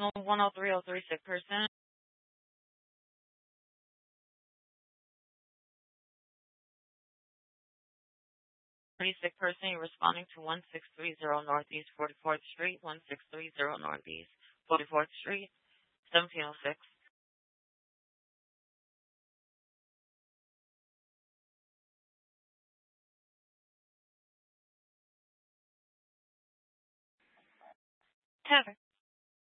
10303, sick person. 30 sick person. You're responding to 1630 Northeast 44th Street, 1630 Northeast 44th Street, 1706. Heather.